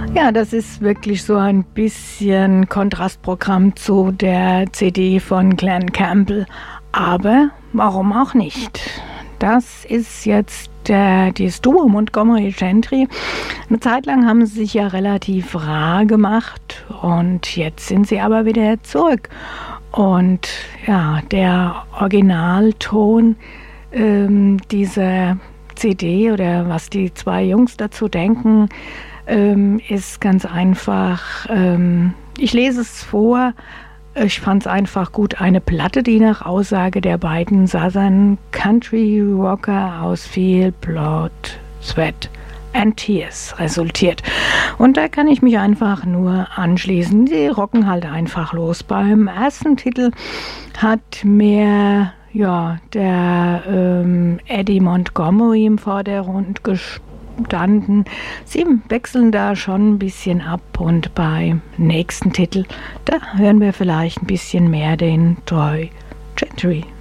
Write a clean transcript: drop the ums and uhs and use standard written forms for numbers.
Ja, das ist wirklich so ein bisschen Kontrastprogramm zu der CD von Glen Campbell. Aber warum auch nicht? Das ist jetzt dieses Duo Montgomery Gentry. Eine Zeit lang haben sie sich ja relativ rar gemacht und jetzt sind sie aber wieder zurück. Und ja, der Originalton dieser CD oder was die zwei Jungs dazu denken, ist ganz einfach, ich lese es vor, ich fand es einfach gut, eine Platte, die nach Aussage der beiden Southern Country Rocker aus viel Blood, Sweat and Tears resultiert. Und da kann ich mich einfach nur anschließen. Die rocken halt einfach los. Beim ersten Titel hat mehr der Eddie Montgomery im Vordergrund gestanden. Sie wechseln da schon ein bisschen ab und beim nächsten Titel, da hören wir vielleicht ein bisschen mehr den Troy Gentry.